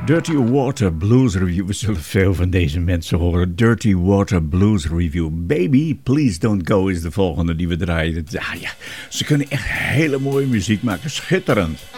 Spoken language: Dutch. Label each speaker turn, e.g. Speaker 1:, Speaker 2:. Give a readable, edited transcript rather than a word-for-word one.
Speaker 1: Dirty Water Blues Review. We zullen veel van deze mensen horen. Dirty Water Blues Review. Baby, Please Don't Go is de volgende die we draaien. Ja, ze kunnen echt hele mooie muziek maken. Schitterend.